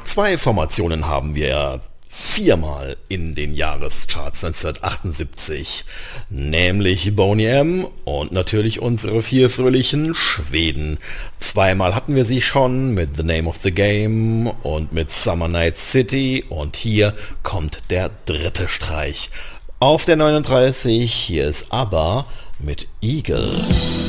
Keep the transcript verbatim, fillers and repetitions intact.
Zwei Formationen haben wir viermal in den Jahrescharts neunzehnhundertachtundsiebzig, nämlich Boney M. und natürlich unsere vier fröhlichen Schweden. Zweimal hatten wir sie schon mit The Name of the Game und mit Summer Night City und hier kommt der dritte Streich. Auf der neununddreißig, hier ist ABBA mit Eagle.